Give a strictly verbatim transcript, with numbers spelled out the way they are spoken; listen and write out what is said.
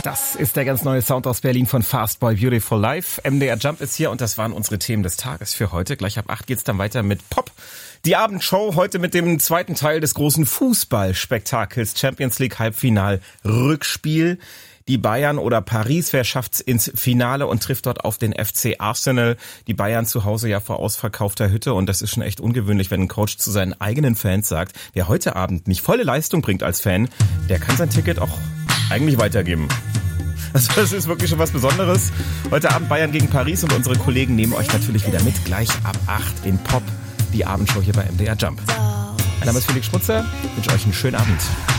Das ist der ganz neue Sound aus Berlin von Fastboy Beautiful Life. M D R Jump ist hier und das waren unsere Themen des Tages für heute. Gleich ab acht geht's dann weiter mit Pop. Die Abendshow heute mit dem zweiten Teil des großen Fußballspektakels Champions League Halbfinal Rückspiel. Die Bayern oder Paris, wer schafft's ins Finale und trifft dort auf den F C Arsenal. Die Bayern zu Hause ja vor ausverkaufter Hütte und das ist schon echt ungewöhnlich, wenn ein Coach zu seinen eigenen Fans sagt, wer heute Abend nicht volle Leistung bringt als Fan, der kann sein Ticket auch eigentlich weitergeben. Also das ist wirklich schon was Besonderes. Heute Abend Bayern gegen Paris und unsere Kollegen nehmen euch natürlich wieder mit, gleich ab acht in Pop, die Abendshow hier bei M D R Jump. Mein Name ist Felix Schmutzer, ich wünsche euch einen schönen Abend.